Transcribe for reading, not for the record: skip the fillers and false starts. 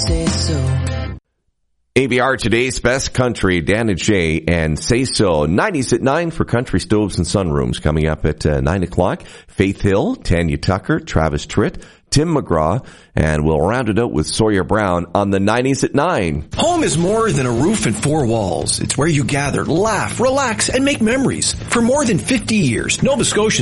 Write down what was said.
Say so. ABR Today's Best Country, Dan and Shay, and Say So. 90s at 9 for Country Stoves and Sunrooms. Coming up at 9 o'clock, Faith Hill, Tanya Tucker, Travis Tritt, Tim McGraw, and we'll round it out with Sawyer Brown on the 90s at 9. Home is more than a roof and four walls. It's where you gather, laugh, relax, and make memories. For more than 50 years, Nova Scotia